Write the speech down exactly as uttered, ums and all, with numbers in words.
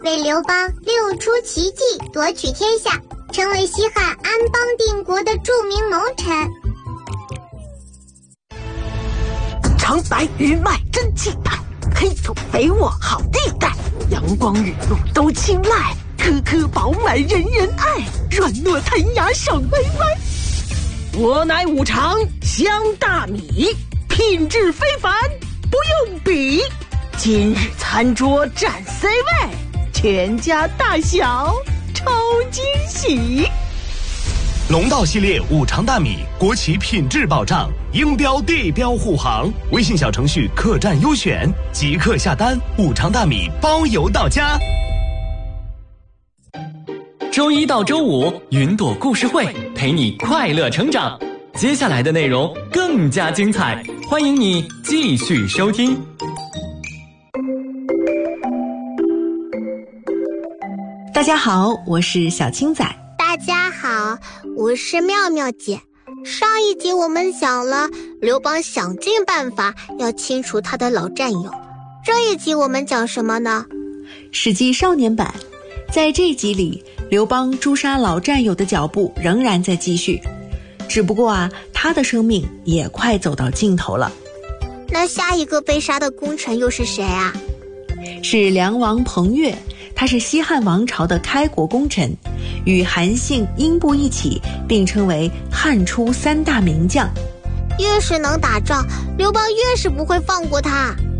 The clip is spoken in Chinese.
为刘邦六出奇迹，夺取天下，成为西汉安邦定国的著名谋臣。 长白日脉真气派，黑土肥沃好地带，阳光雨露都青睐，颗颗饱满人人爱，软糯弹牙手歪歪。我乃五常香大米，品质非凡，不用比。今日餐桌占 C 位，全家大小超惊喜。 龙道系列五常大米，国企品质保障，应标地标护航。微信小程序客栈优选，即刻下单，五常大米包邮到家。 周一到周五，云朵故事会陪你快乐成长。接下来的内容更加精彩，欢迎你继续收听。 大家好，我是小青仔。 大家好，我是妙妙姐。上一集我们讲了刘邦想尽办法要清除他的老战友，这一集我们讲什么呢？ 史记少年版。在这一集里，刘邦诛杀老战友的脚步仍然在继续，只不过啊，他的生命也快走到尽头了。 那下一个被杀的功臣又是谁啊？ 是梁王彭越，他是西汉王朝的开国功臣，与韩信、英布一起并称为汉初三大名将。 越是能打仗，刘邦越是不会放过他。